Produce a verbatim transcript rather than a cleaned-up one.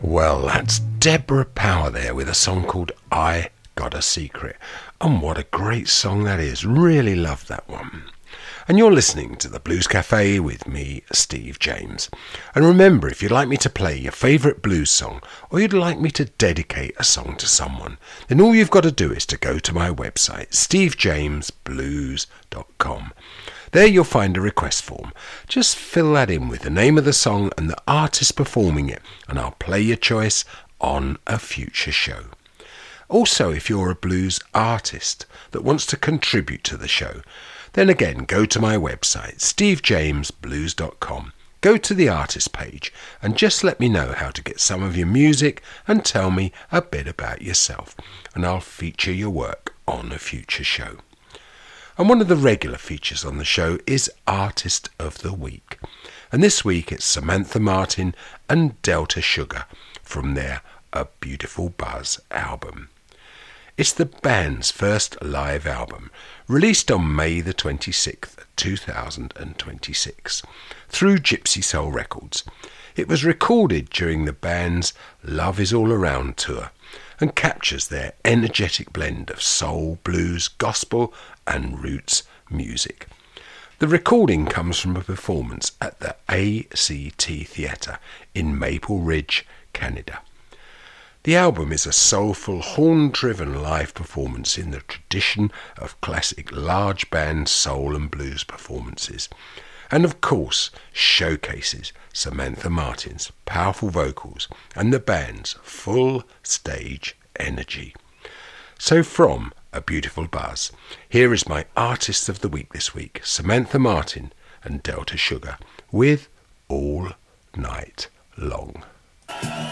Well, that's Deborah Power there with a song called I Got a Secret. And what a great song that is. Really love that one. And you're listening to the Blues Cafe with me, Steve James. And remember, if you'd like me to play your favourite blues song, or you'd like me to dedicate a song to someone, then all you've got to do is to go to my website, steve james blues dot com. There you'll find a request form. Just fill that in with the name of the song and the artist performing it, and I'll play your choice on a future show. Also, if you're a blues artist that wants to contribute to the show, then again, go to my website, steve james blues dot com. Go to the artist page and just let me know how to get some of your music and tell me a bit about yourself, and I'll feature your work on a future show. And one of the regular features on the show is Artist of the Week. And this week it's Samantha Martin and Delta Sugar from their A Beautiful Buzz album. It's the band's first live album, released on May the twenty-sixth, two thousand twenty-six, through Gypsy Soul Records. It was recorded during the band's Love Is All Around tour and captures their energetic blend of soul, blues, gospel and roots music. The recording comes from a performance at the A C T Theatre in Maple Ridge, Canada. The album is a soulful, horn-driven live performance in the tradition of classic large band soul and blues performances, and of course showcases Samantha Martin's powerful vocals and the band's full stage energy. So from A Beautiful Buzz, here is my Artist of the Week this week, Samantha Martin and Delta Sugar with All Night Long.